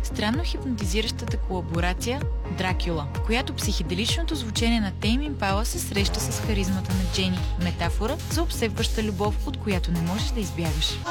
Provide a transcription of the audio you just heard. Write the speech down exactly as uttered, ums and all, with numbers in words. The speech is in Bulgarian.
странно хипнотизиращата колаборация Дракюла, в която психоделичното звучение на Тейм Импала се среща с харизмата на Джени, метафора за обсебваща любов, от която не можеш да избягаш.